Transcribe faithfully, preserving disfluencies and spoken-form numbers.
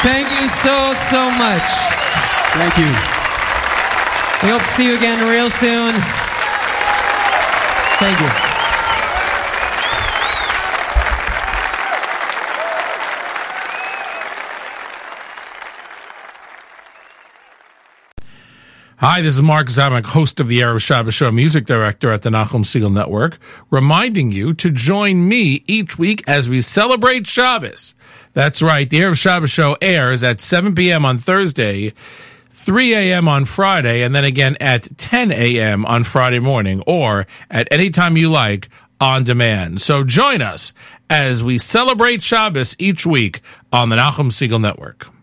Thank you so, so much. Thank you. We hope to see you again real soon. Thank you. Hi, this is Mark Zamek, host of the Erev Shabbos Show, music director at the Nachum Segal Network, reminding you to join me each week as we celebrate Shabbos. That's right, the Erev Shabbos Show airs at seven p.m. on Thursday, three a.m. on Friday, and then again at ten a.m. on Friday morning, or at any time you like on demand. So join us as we celebrate Shabbos each week on the Nachum Segal Network.